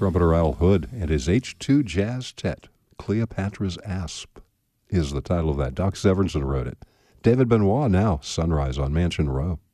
trumpeter Al Hood and his H2 Jazz Tet, Cleopatra's Asp, is the title of that. Doc Severinsen wrote it. David Benoit now, Sunrise on Mansion Row.